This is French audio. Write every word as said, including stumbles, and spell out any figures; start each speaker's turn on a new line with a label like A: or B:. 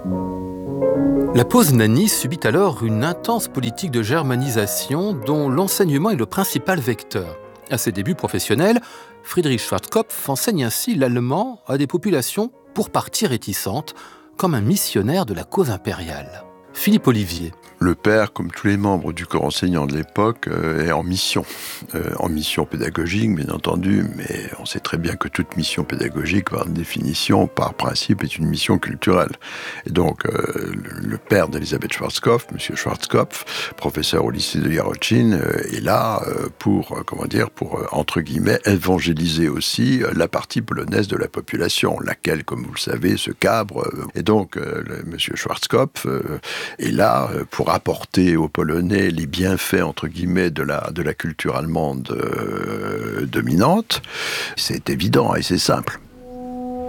A: La Poznanie subit alors une intense politique de germanisation dont l'enseignement est le principal vecteur. À ses débuts professionnels, Friedrich Schwarzkopf enseigne ainsi l'allemand à des populations pour partie réticentes, comme un missionnaire de la cause impériale. Philippe Olivier.
B: Le père, comme tous les membres du corps enseignant de l'époque, euh, est en mission. Euh, en mission pédagogique, bien entendu, mais on sait très bien que toute mission pédagogique, par définition, par principe, est une mission culturelle. Et donc, euh, le, le père d'Elisabeth Schwarzkopf, M. Schwarzkopf, professeur au lycée de Jarocin, euh, est là euh, pour, euh, comment dire, pour, euh, entre guillemets, évangéliser aussi euh, la partie polonaise de la population, laquelle, comme vous le savez, se cabre. Euh, et donc, euh, le, M. Schwarzkopf euh, est là euh, pour apporter aux Polonais les bienfaits, entre guillemets, de la, de la culture allemande euh, dominante. C'est évident et c'est simple.